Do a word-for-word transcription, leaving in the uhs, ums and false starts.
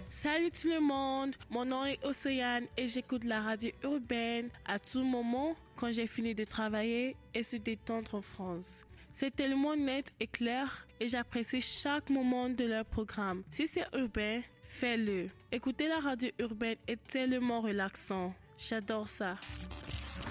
Salut tout le monde, mon nom est Océane et j'écoute la radio urbaine à tout moment quand j'ai fini de travailler et se détendre en France. C'est tellement net et clair et j'apprécie chaque moment de leur programme. Si c'est urbain, fais-le. Écouter la radio urbaine est tellement relaxant. J'adore ça.